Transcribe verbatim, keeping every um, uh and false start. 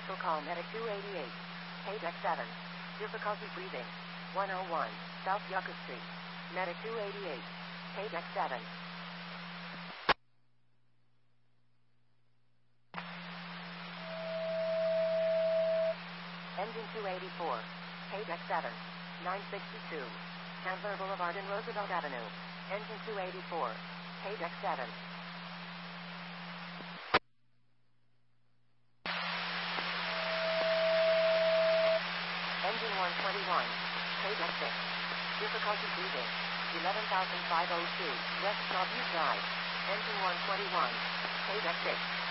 Special call Medic two eighty-eight. Page X seven. Difficulty breathing. one oh one. South Yucca Street. Medic two eighty-eight. Page X seven. Engine two eighty-four. Page X seven. nine sixty-two. Chandler Boulevard and Roosevelt Avenue. Engine two eighty-four. Page X seven. Engine one twenty-one. Page X six. Difficulty breathing. eleven thousand five hundred two. West Shawview Drive. Engine one twenty-one. Page X six.